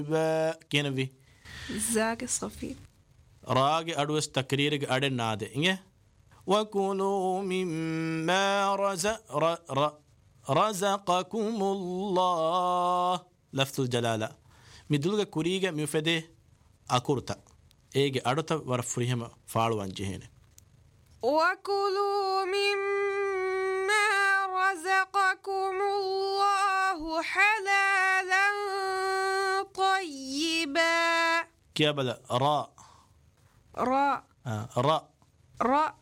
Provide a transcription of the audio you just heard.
كينفي زاق الصفي راج أدوس تكرير أدنى نادي إيه وكلوا مما رزقكم الله لفظ الجلالة مدلوغا كوريغا مفده أكورتا إيجي أدوتا ورفريهم فالوان جهين وكلوا مما رزقكم الله حلالا طيبا كيابلا راء راء راء راء